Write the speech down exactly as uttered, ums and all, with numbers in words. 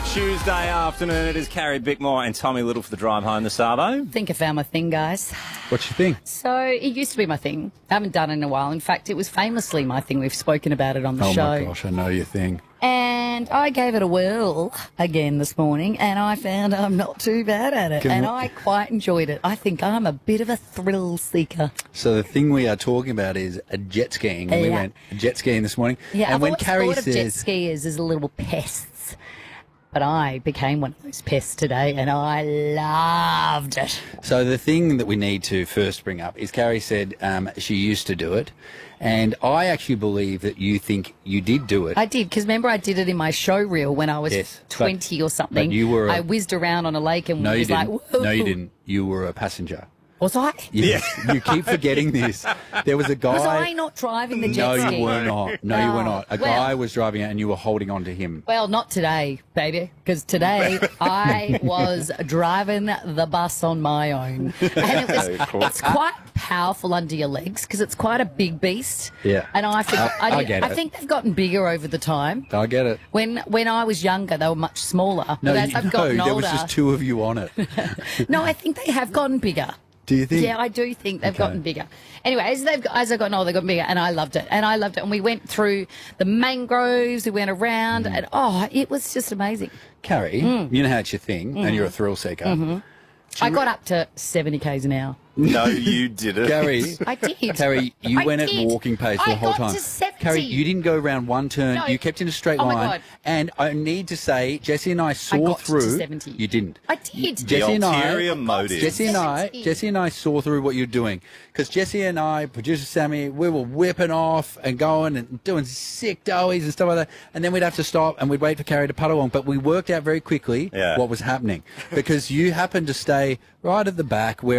Tuesday afternoon. It is Carrie Bickmore and Tommy Little for the drive home this Arvo. Think I found my thing, guys. What's your thing? So it used to be my thing. I haven't done it in a while. In fact, it was famously my thing. We've spoken about it on the Oh, show. my gosh, I know your thing. And I gave it a whirl again this morning, and I found I'm not too bad at it. Can and we- I quite enjoyed it. I think I'm a bit of a thrill seeker. So the thing we are talking about is a jet skiing. And we Yeah. went jet skiing this morning. Yeah, and I've when always Carrie thought of jet says, skiers as little pests. But I became one of those pests today, and I loved it. so the thing that we need to first bring up is Carrie said um, she used to do it. And I actually believe that you think you did do it. I did, because remember I did it in my show reel when I was Yes, but- twenty or something. but you were a- I whizzed around on a lake and no, you was like, didn't. whoa. No, you didn't. You were a passenger. Was I? Yes. You keep forgetting this. There was a guy. Was I not driving the jet No, ski? you were not. No, you were Oh, not. A well- guy was driving it and you were holding on to him. Well, not today, baby, because today I was driving the bus on my own. And it was, it's quite powerful under your legs because it's quite a big beast. Yeah. And I think, I- I, I did- get I it. think they've gotten bigger over the time. I get it. When when I was younger, they were much smaller. No, but as you, I've no gotten there older, was just two of you on it. no, I think they have gotten bigger. Do you think? Yeah, I do think they've Okay. gotten bigger. Anyway, as they've got, as I've gotten older, they've gotten bigger, and I loved it. And I loved it. And we went through the mangroves, we went around, Mm. and oh, it was just amazing. Carrie, Mm. you know how it's your thing, and you're a thrill seeker. Mm-hmm. I got up to seventy kays an hour. No, you didn't. Carrie, I did. Carrie, you I went did. at walking pace the I whole got time. to seventy. Carrie, you didn't go around one turn. No. You kept in a straight Oh, my line. God. And I need to say, Jesse and I saw got to through. seventy. You didn't. I did. Jesse and I, ulterior motive. Jesse and I, seventy. Jesse and I saw through what you're doing because Jesse and I, producer Sammy, we were whipping off and going and doing sick doughies and stuff like that, and then we'd have to stop and we'd wait for Carrie to puddle along. But we worked out very quickly Yeah. what was happening because you happened to stay right at the back where.